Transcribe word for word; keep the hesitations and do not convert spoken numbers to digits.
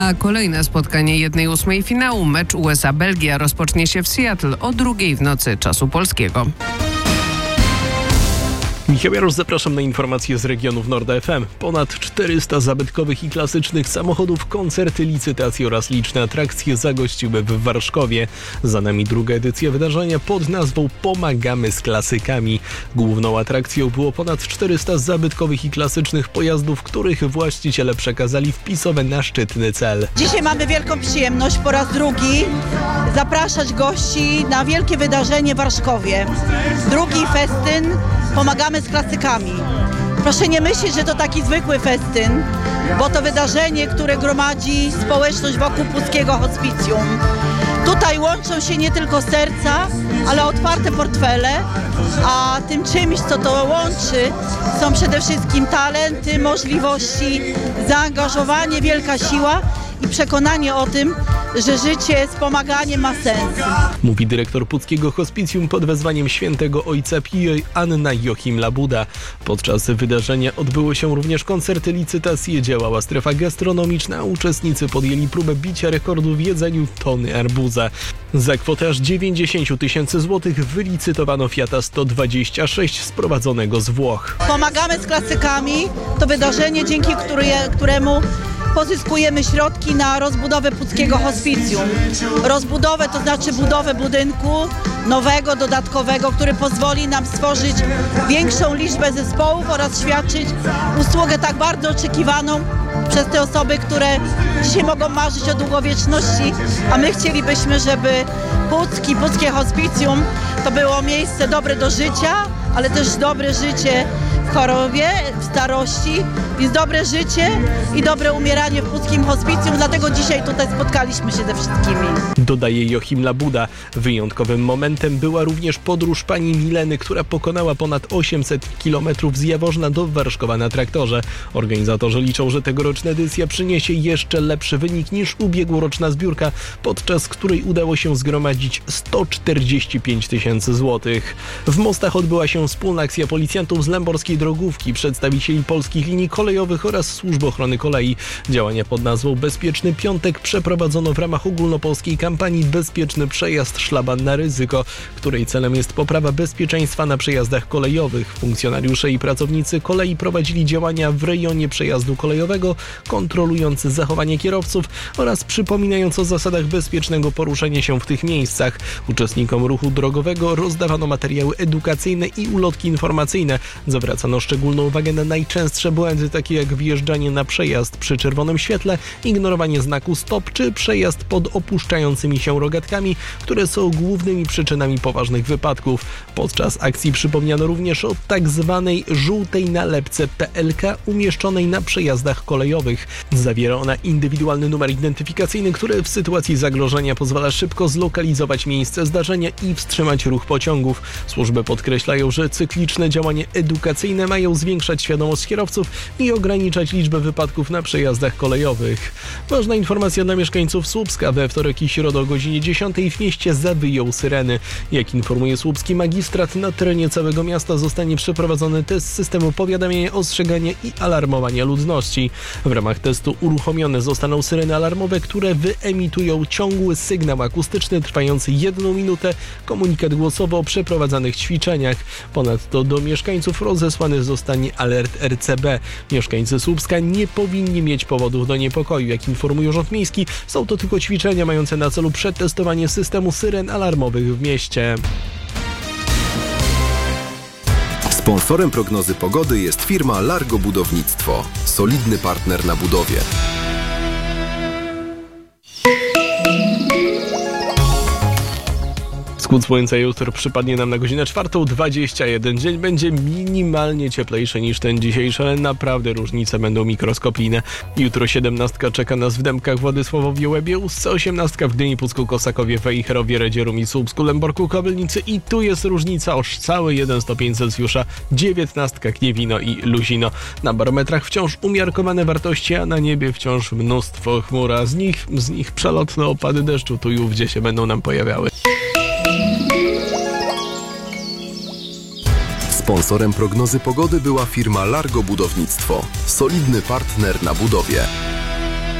A kolejne spotkanie jednej ósmej finału, mecz U S A-Belgia, rozpocznie się w Seattle o drugiej w nocy czasu polskiego. Michał Jarosz, zapraszam na informacje z regionów Norda F M. Ponad czterysta zabytkowych i klasycznych samochodów, koncerty, licytacje oraz liczne atrakcje zagościły w Warszkowie. Za nami druga edycja wydarzenia pod nazwą Pomagamy z klasykami. Główną atrakcją było ponad czterysta zabytkowych i klasycznych pojazdów, których właściciele przekazali wpisowe na szczytny cel. Dzisiaj mamy wielką przyjemność po raz drugi zapraszać gości na wielkie wydarzenie w Warszkowie. Drugi festyn Pomagamy z klasykami. Proszę nie myśleć, że to taki zwykły festyn, bo to wydarzenie, które gromadzi społeczność wokół Puckiego Hospicjum. Tutaj łączą się nie tylko serca, ale otwarte portfele, a tym czymś, co to łączy, są przede wszystkim talenty, możliwości, zaangażowanie, wielka siła i przekonanie o tym, że życie z pomaganiem ma sens. Mówi dyrektor Puckiego Hospicjum pod wezwaniem świętego ojca Pio Anna Joachim Labuda. Podczas wydarzenia odbyły się również koncerty, licytacje, działała strefa gastronomiczna, a uczestnicy podjęli próbę bicia rekordu w jedzeniu tony arbuza. Za kwotę aż dziewięćdziesiąt tysięcy złotych wylicytowano Fiata sto dwadzieścia sześć sprowadzonego z Włoch. Pomagamy z klasykami to wydarzenie, dzięki któremu pozyskujemy środki na rozbudowę Puckiego Hospicjum. Rozbudowę to znaczy budowę budynku nowego, dodatkowego, który pozwoli nam stworzyć większą liczbę zespołów oraz świadczyć usługę tak bardzo oczekiwaną przez te osoby, które dzisiaj mogą marzyć o długowieczności, a my chcielibyśmy, żeby Pucki, Puckie Hospicjum to było miejsce dobre do życia, ale też dobre życie w chorobie, w starości, więc dobre życie i dobre umieranie w Puckim Hospicjum, dlatego dzisiaj tutaj spotkaliśmy się ze wszystkimi. Dodaje Joachim Labuda. Wyjątkowym momentem była również podróż pani Mileny, która pokonała ponad osiemset kilometrów z Jaworzna do Warszkowa na traktorze. Organizatorzy liczą, że tegoroczna edycja przyniesie jeszcze lepszy wynik niż ubiegłoroczna zbiórka, podczas której udało się zgromadzić sto czterdzieści pięć tysięcy złotych. W Mostach odbyła się wspólna akcja policjantów z Lęborskiej Drogówki, przedstawicieli polskich linii kolejowych oraz Służby Ochrony Kolei. Działania pod nazwą Bezpieczny Piątek przeprowadzono w ramach ogólnopolskiej kampanii Bezpieczny Przejazd Szlaban na ryzyko, której celem jest poprawa bezpieczeństwa na przejazdach kolejowych. Funkcjonariusze i pracownicy kolei prowadzili działania w rejonie przejazdu kolejowego, kontrolując zachowanie kierowców oraz przypominając o zasadach bezpiecznego poruszania się w tych miejscach. Uczestnikom ruchu drogowego rozdawano materiały edukacyjne i ulotki informacyjne. Zwracano szczególną uwagę na najczęstsze błędy, takie jak wjeżdżanie na przejazd przy czerwonym świetle, ignorowanie znaku stop czy przejazd pod opuszczającymi się rogatkami, które są głównymi przyczynami poważnych wypadków. Podczas akcji przypomniano również o tak zwanej żółtej nalepce P L K umieszczonej na przejazdach kolejowych. Zawiera ona indywidualny numer identyfikacyjny, który w sytuacji zagrożenia pozwala szybko zlokalizować miejsce zdarzenia i wstrzymać ruch pociągów. Służby podkreślają, że cykliczne działania edukacyjne mają zwiększać świadomość kierowców i ograniczać liczbę wypadków na przejazdach kolejowych. Ważna informacja dla mieszkańców Słupska. We wtorek i środę o godzinie dziesiątej w mieście zawyją syreny. Jak informuje słupski magistrat, na terenie całego miasta zostanie przeprowadzony test systemu powiadamiania, ostrzegania i alarmowania ludności. W ramach testu uruchomione zostaną syreny alarmowe, które wyemitują ciągły sygnał akustyczny trwający jedną minutę, komunikat głosowy o przeprowadzanych ćwiczeniach. Ponadto do mieszkańców rozesłany zostanie alert R C B. Mieszkańcy Słupska nie powinni mieć powodów do niepokoju. Jak informuje Urząd Miejski, są to tylko ćwiczenia mające na celu przetestowanie systemu syren alarmowych w mieście. Sponsorem prognozy pogody jest firma Largo Budownictwo. Solidny partner na budowie. Wschód słońca jutro przypadnie nam na godzinę czwartą dwadzieścia jeden. Dzień będzie minimalnie cieplejszy niż ten dzisiejszy, ale naprawdę różnice będą mikroskopijne. Jutro siedemnastka czeka nas w Dębkach, Władysławowie, Łebie, Ustce, osiemnastka w Gdyni, Pucku, Kosakowie, Wejherowie, Redzierum i Słupsku, Lęborku, Kobylnicy i tu jest różnica o cały jeden stopień Celsjusza, dziewiętnastka Gniewino i Luzino. Na barometrach wciąż umiarkowane wartości, a na niebie wciąż mnóstwo chmur, a z nich, z nich przelotne opady deszczu tu i ówdzie się będą nam pojawiały. Sponsorem prognozy pogody była firma Largo Budownictwo. Solidny partner na budowie.